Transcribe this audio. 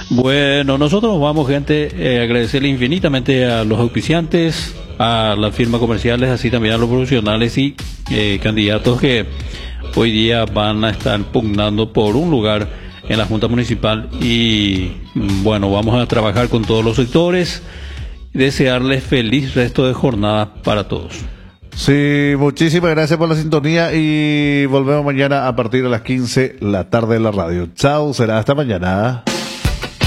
Bueno, nosotros vamos, gente, agradecerle infinitamente a los auspiciantes, a las firmas comerciales, así también a los profesionales y candidatos que hoy día van a estar pugnando por un lugar en la Junta Municipal. Y bueno, vamos a trabajar con todos los sectores. Desearles feliz resto de jornada para todos. Sí, muchísimas gracias por la sintonía y volvemos mañana a partir de las 15 la tarde en la radio. Chao, será hasta mañana.